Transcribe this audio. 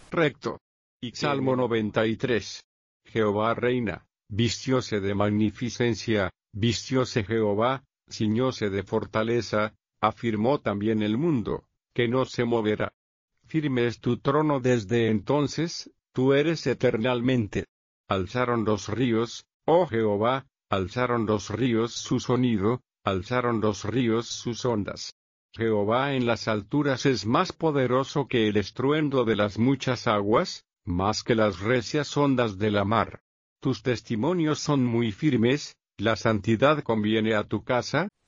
recto. Y Salmo 93. Jehová reina, vistióse de magnificencia, vistióse Jehová, ciñóse de fortaleza, afirmó también el mundo, que no se moverá. Firme es tu trono desde entonces, tú eres eternalmente. Alzaron los ríos, oh Jehová, alzaron los ríos su sonido, alzaron los ríos sus ondas. Jehová en las alturas es más poderoso que el estruendo de las muchas aguas, más que las recias ondas de la mar. Tus testimonios son muy firmes, la santidad conviene a tu casa,